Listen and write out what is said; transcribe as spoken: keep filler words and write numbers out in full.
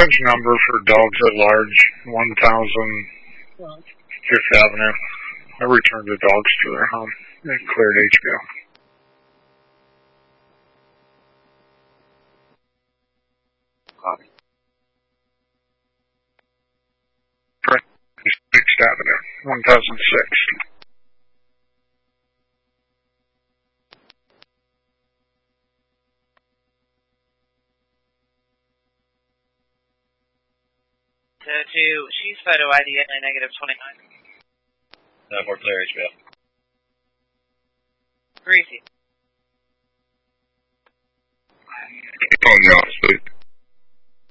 Fifth number for dogs at large, one thousand Fifth Avenue. I returned the dogs to their home and cleared H B O. Copy. Sixth Avenue, one thousand six. To, to she's photo I D at negative twenty-nine. Uh, more clear H B O. Greasy. Keep on the office, please.